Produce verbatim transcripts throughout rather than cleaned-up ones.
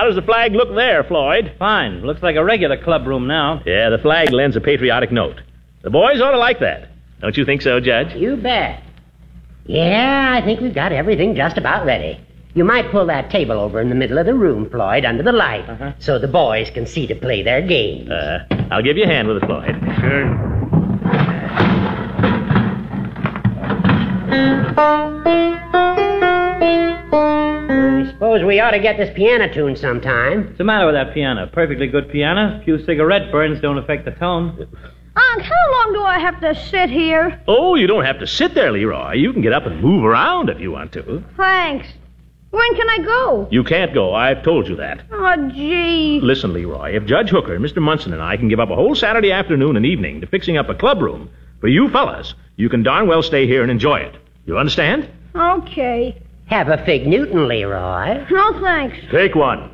How does the flag look there, Floyd? Fine. Looks like a regular clubroom now. Yeah, the flag lends a patriotic note. The boys ought to like that. Don't you think so, Judge? You bet. Yeah, I think we've got everything just about ready. You might pull that table over in the middle of the room, Floyd, under the light, uh-huh. so the boys can see to play their games. Uh, I'll give you a hand with it, Floyd. Sure. I suppose we ought to get this piano tuned sometime. What's the matter with that piano? Perfectly good piano. A few cigarette burns don't affect the tone. Unc, how long do I have to sit here? Oh, you don't have to sit there, Leroy. You can get up and move around if you want to. Thanks. When can I go? You can't go. I've told you that. Oh, gee. Listen, Leroy, if Judge Hooker, Mister Munson, and I can give up a whole Saturday afternoon and evening to fixing up a clubroom for you fellas, you can darn well stay here and enjoy it. You understand? Okay. Have a Fig Newton, Leroy. No, thanks. Take one.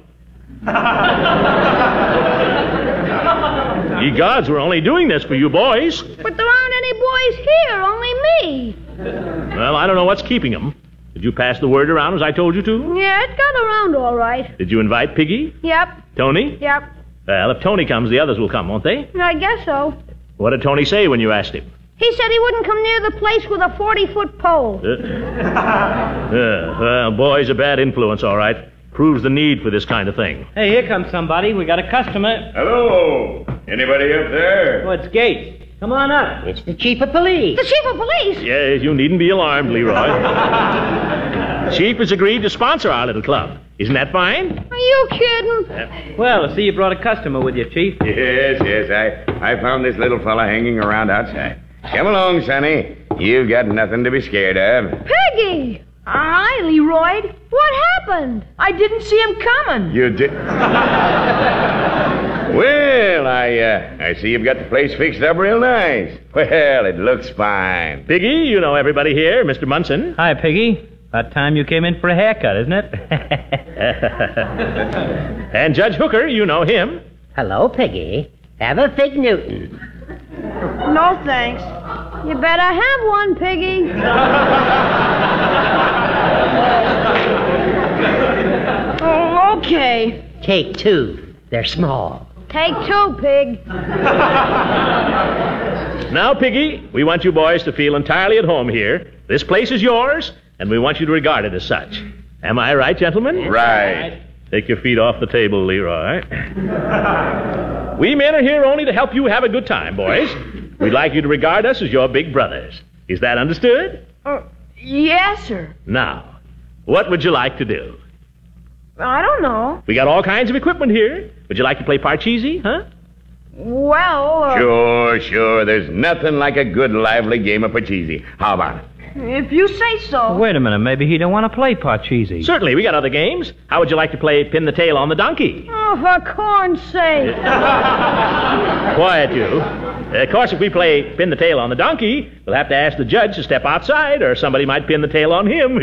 Ye gods, we're only doing this for you boys. But there aren't any boys here, only me. Well, I don't know what's keeping them. Did you pass the word around as I told you to? Yeah, it got around all right. Did you invite Piggy? Yep. Tony? Yep. Well, if Tony comes, the others will come, won't they? I guess so. What did Tony say when you asked him? He said he wouldn't come near the place with a forty-foot pole. Uh, uh, well, boy's a bad influence, all right. Proves the need for this kind of thing. Hey, here comes somebody. We got a customer. Hello. Anybody up there? Oh, it's Gates. Come on up. It's the chief of police. The chief of police? Yes, you needn't be alarmed, Leroy. Chief has agreed to sponsor our little club. Isn't that fine? Are you kidding? Yep. Well, I see you brought a customer with you, Chief. Yes, yes. I, I found this little fella hanging around outside. Come along, Sonny. You've got nothing to be scared of. Peggy! Hi, Leroy. What happened? I didn't see him coming. You did? Well, I uh, I see you've got the place fixed up real nice. Well, it looks fine. Piggy, you know everybody here, Mister Munson. Hi, Piggy. About time you came in for a haircut, isn't it? And Judge Hooker, you know him. Hello, Piggy. Have a Fig Newton. No, thanks. You better have one, Piggy. Oh, okay. Take two. They're small. Take two, Pig. Now, Piggy, we want you boys to feel entirely at home here. This place is yours, and we want you to regard it as such. Am I right, gentlemen? Right. Take your feet off the table, Leroy. We men are here only to help you have a good time, boys. We'd like you to regard us as your big brothers. Is that understood? Uh, yes, sir. Now, what would you like to do? I don't know. We got all kinds of equipment here. Would you like to play Parcheesi, huh? Well, uh, Sure, sure. There's nothing like a good, lively game of Parcheesi. How about it? if you say so. Wait a minute. Maybe he don't want to play Parcheesi. Certainly, we got other games. How would you like to play Pin the Tail on the Donkey? Oh, for corn's sake. Quiet, you. Uh, of course, if we play Pin the Tail on the Donkey, we'll have to ask the judge to step outside, or somebody might pin the tail on him.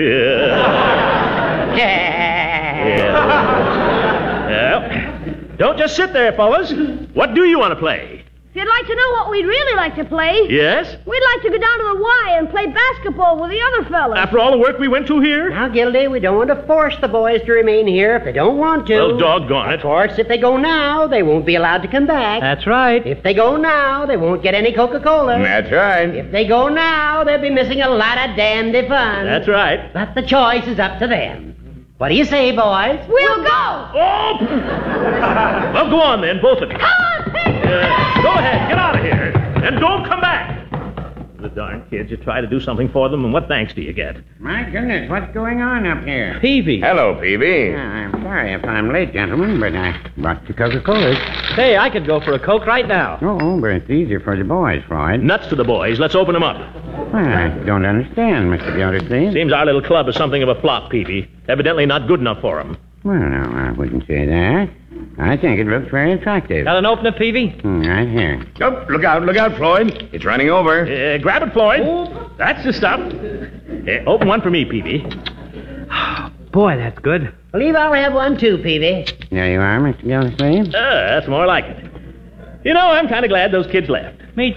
Yeah. Well, don't just sit there, fellas. What do you want to play? If you'd like to know what we'd really like to play, Yes? we'd like to go down to the Y and play basketball with the other fellas. After all the work we went to here? Now, Gildy, we don't want to force the boys to remain here if they don't want to. Well, doggone it. Of course, if they go now, they won't be allowed to come back. That's right. If they go now, they won't get any Coca-Cola. That's right. If they go now, they'll be missing a lot of dandy fun. That's right. But the choice is up to them. What do you say, boys? We'll go. Oh! Well, go on then, both of you. Come on, Pig. Uh, go ahead, get out of here. And don't come back. The darn kids, you try to do something for them, and what thanks do you get? My goodness, what's going on up here? Peavy. Hello, Peavy. Yeah, I'm sorry if I'm late, gentlemen, but I brought two Coca-Colas. Hey, I could go for a Coke right now. Oh, but it's easier for the boys, Floyd. Nuts to the boys. Let's open them up. Well, I don't understand, Mister Gildersleeve. Seems our little club is something of a flop, Peavy. Evidently not good enough for them. Well, no, I wouldn't say that. I think it looks very attractive. Got an opener, Peavy? Hmm, right here. Oh, look out, look out, Floyd. It's running over. Uh, grab it, Floyd. That's the stuff. Uh, open one for me, Peavy. Boy, that's good. Believe I'll have one too, Peavy. There you are, Mister Gildersleeve. Uh, that's more like it. You know, I'm kind of glad those kids left.